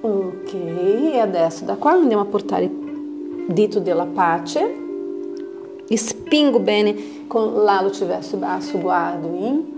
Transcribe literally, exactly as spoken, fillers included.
Ok, e adesso da qua andiamo a portare il dito della pace, spingo bene con l'alluce verso basso, guardo in,